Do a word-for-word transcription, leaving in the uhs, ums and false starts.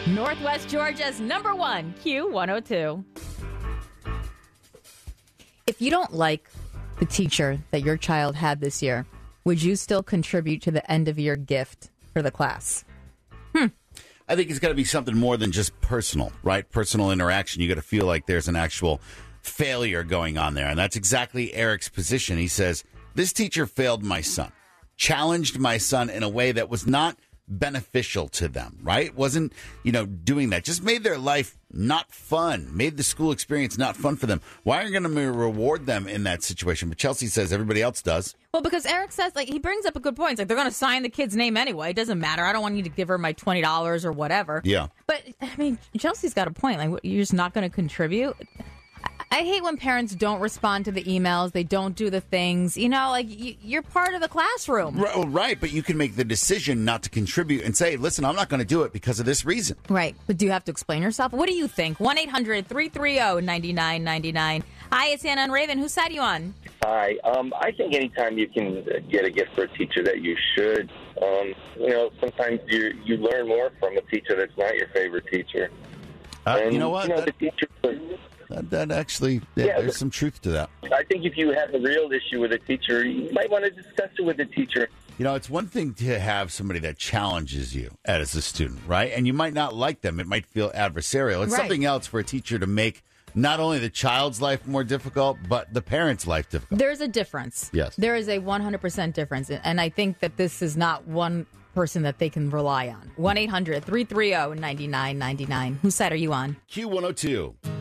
Northwest Georgia's number one, Q one oh two. If you don't like the teacher that your child had this year, would you still contribute to the end of year gift for the class? Hmm. I think it's got to be something more than just personal, right? Personal interaction. You got to feel like there's an actual failure going on there. And that's exactly Eric's position. He says, this teacher failed my son, challenged my son in a way that was not beneficial to them, right? Wasn't, you know, doing that. Just made their life not fun, made the school experience not fun for them. Why are you going to reward them in that situation? But Chelsea says everybody else does. Well, because Eric says, like, he brings up a good point. It's like, they're going to sign the kid's name anyway. It doesn't matter. I don't want you to give her my twenty dollars or whatever. Yeah. But, I mean, Chelsea's got a point. Like, what, you're just not going to contribute? I hate when parents don't respond to the emails. They don't do the things. You know, like, you, you're part of the classroom. Right, well, right, but you can make the decision not to contribute and say, listen, I'm not going to do it because of this reason. Right. But do you have to explain yourself? What do you think? one eight hundred three three zero nine nine nine nine. Hi, it's Anna and Raven. Whose side are you on? Hi. Um, I think anytime you can get a gift for a teacher that you should. Um, you know, sometimes you you learn more from a teacher that's not your favorite teacher. Uh, and, you know what? You know, that, the teacher, that, that actually, yeah, Yeah, there's some truth to that. I think if you have a real issue with a teacher, you might want to discuss it with the teacher. You know, it's one thing to have somebody that challenges you as a student, right? And you might not like them. It might feel adversarial. It's Right. something else for a teacher to make not only the child's life more difficult, but the parent's life difficult. There's a difference. Yes. There is a one hundred percent difference. And I think that this is not one person that they can rely on. one eight hundred three three zero nine nine nine nine. Whose side are you on? Q one oh two.